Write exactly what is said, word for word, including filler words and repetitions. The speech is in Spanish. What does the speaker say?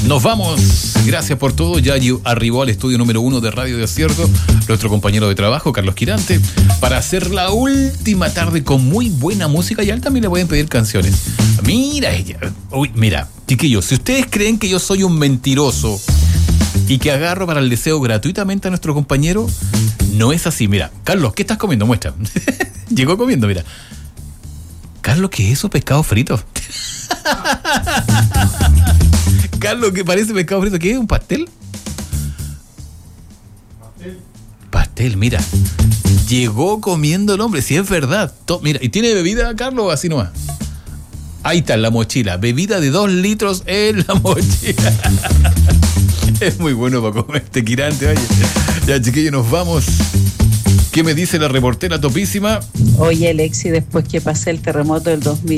Nos vamos. Gracias por todo. Ya arribó al estudio número uno de Radio Desierto nuestro compañero de trabajo, Carlos Quirante, para hacer la última tarde con muy buena música. Y a él también le voy a pedir canciones. Mira ella. Uy, mira, chiquillos, si ustedes creen que yo soy un mentiroso y que agarro para el deseo gratuitamente a nuestro compañero, no es así. Mira, Carlos, ¿qué estás comiendo? Muestra. Llegó comiendo, mira. Carlos, ¿qué es eso? ¿Pescado frito? Carlos, ¿qué parece pescado frito? ¿Qué es? ¿Un pastel? Pastel. Pastel, mira. Llegó comiendo el hombre, si es verdad. To- mira, ¿y tiene bebida, Carlos, o así nomás? Ahí está, en la mochila. Bebida de dos litros en la mochila. Es muy bueno para comer este Quirante, oye. Ya, chiquillos, nos vamos. ¿Qué me dice la reportera topísima? Oye, Alexi, después que pasé el terremoto del dos mil